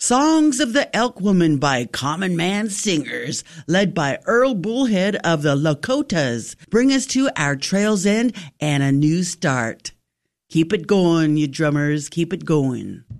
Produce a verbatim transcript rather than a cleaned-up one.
Songs of the Elk Woman by Common Man Singers, led by Earl Bullhead of the Lakotas, bring us to our trail's end and a new start. Keep it going, you drummers, keep it going.